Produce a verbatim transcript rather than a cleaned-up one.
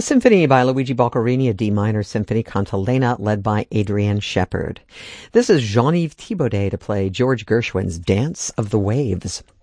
Symphony by Luigi Boccherini, a D minor symphony cantilena led by Adrienne Shepard. This is Jean-Yves Thibaudet to play George Gershwin's Dance of the Waves.